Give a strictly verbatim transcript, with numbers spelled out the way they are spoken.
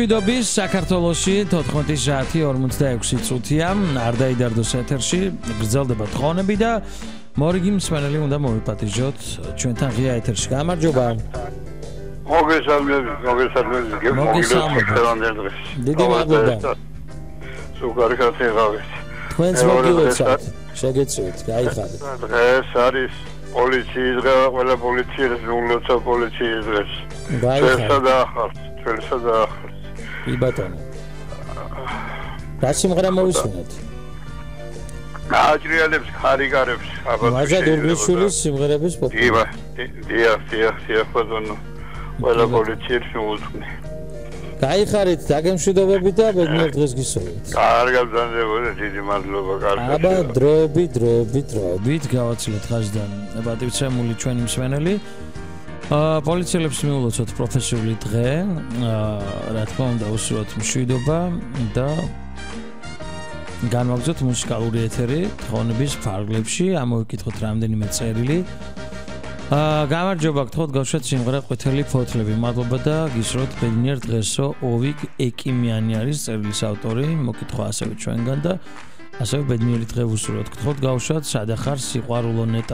მშვიდობის საქართველოში თოთხმეტი საათი ორმოცდაექვსი წუთია არ დაიდარდოს ეთერში გრძელდება თხოვნები და მორიგი მსმენელი უნდა მოვიპატიჟოთ ჩვენთან ღია ეთერში. გამარჯობა. მოგესალმებით, მოგესალმებით. მოგესალმებით. დიდი მადლობა. სულ კარგად იღავით. თქვენც მოგილოცავთ. შეგეწევით, გაიხადეთ. დღეს არის პოლიციის დღე, ყველა პოლიციის ულოცავ პოლიციის დღეს. ჩვენსა და ახალს, ჩვენსა და ახალს. კი ბატონო. რა სიმღერა მოვისმინოთ? აჭრიელებს, ხარიგარებს, აბა. მაჟა დურგიშვილის სიმღერების პოპულარობა. დიახ, დიახ, დიახ, ბატონო. ყველა პოლიციის ულოცავ. გაიხარით დაგემშვიდობებით და ბედნიერ დღეს გისურვებთ. კარგად ბრძანდებოდა, დიდი მადლობა, კარგად. აბა, დროები, დროები, დროებით გავაცილეთ ხაზიდან პატივცემული ჩვენი მსმენელი. აა პოლიციელებს მიულოცოთ პროფესიული დღე, აა რა თქმა უნდა უსურვოთ მშვიდობა და განვაგრძოთ მუსიკალური ეთერი თხოვნების ფარგლებში, ამოვიკითხოთ რამდენიმე წერილი. აა გამარჯობა გთხოვთ გავშვათ სიმღერა ყვითელი ფოთლები. მადლობა და გისურვოთ ბედნიერ დღესო. ოვიკ ეკიმიანი არის წერილის ავტორი. მოკითხვა ასევე ჩვენგან და ასევე ბედნიერი დღე ვუსურვოთ. გთხოვთ გავშვათ სადახარ სიყვარულო ნეტა